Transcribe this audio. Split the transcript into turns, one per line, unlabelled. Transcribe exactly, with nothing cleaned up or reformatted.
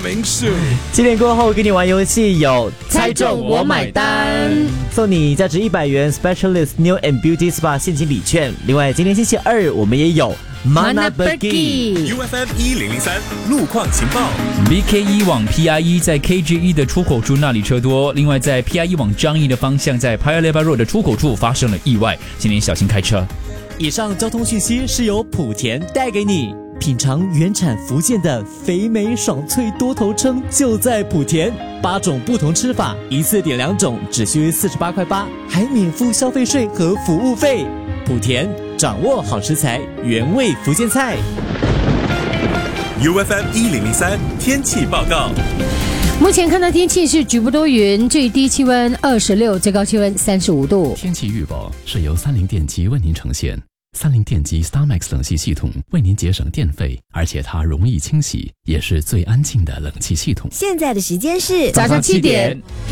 名水。
七点过后跟你玩游戏有
猜中我买单，
送你价值一百元 Specialist New and Beauty Spa 现金礼券。另外今天星期二我们也有 Mana Pergi
U F M 一零零三路况情报。
B K 一 往 P I E 在 K G E 的出口处那里车多，另外在 P I E 往张义的方向，在 Paya Lebar Road 的出口处发生了意外，请您小心开车。
以上交通讯息是由莆田带给你。品尝原产福建的肥美爽脆多头称就在莆田，八种不同吃法，一次点两种，只需四十八块八，还免付消费税和服务费。莆田掌握好食材，原味福建菜。
U F M 一零零三天气报告。
目前看到天气是局部多云，最低气温二十六，最高气温三十五度。
天气预报是由三菱电机为您呈现。三菱电机 StarMax 冷气系统为您节省电费，而且它容易清洗，也是最安静的冷气系统。
现在的时间是
早上七点。